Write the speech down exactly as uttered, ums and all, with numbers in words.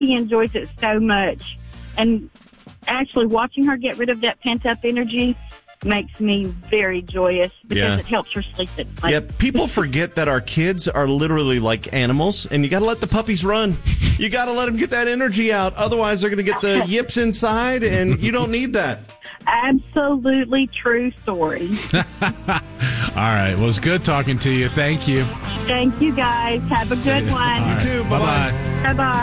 He enjoys it so much. And actually watching her get rid of that pent-up energy makes me very joyous because Yeah. it helps her sleep at night. Yeah, people forget that our kids are literally like animals, and you got to let the puppies run. You got to let them get that energy out. Otherwise, they're going to get the yips inside, and you don't need that. Absolutely true story. All right. Well, it's good talking to you. Thank you. Thank you, guys. Have a good one. All right. You too. Bye-bye. Bye-bye. Bye-bye.